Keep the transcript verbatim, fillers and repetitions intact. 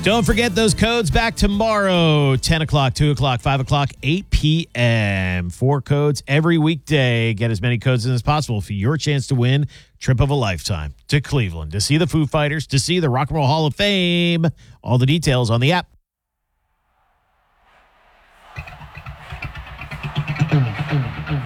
Don't forget those codes back tomorrow, ten o'clock, two o'clock, five o'clock, eight p.m. Four codes every weekday. Get as many codes in as possible for your chance to win trip of a lifetime to Cleveland to see the Foo Fighters, to see the Rock and Roll Hall of Fame. All the details on the app. Mm, mm, mm.